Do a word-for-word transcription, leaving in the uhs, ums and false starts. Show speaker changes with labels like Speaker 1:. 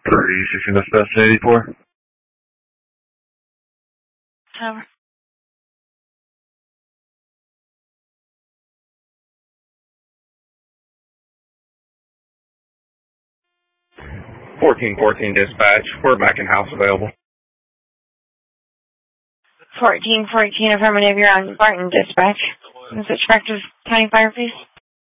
Speaker 1: three sixteen dispatch eighty-four.
Speaker 2: Over.
Speaker 1: fourteen fourteen dispatch. We're back in house available.
Speaker 2: fourteen fourteen affirmative, you're on Barton dispatch. Is it Tractor County Fire, please?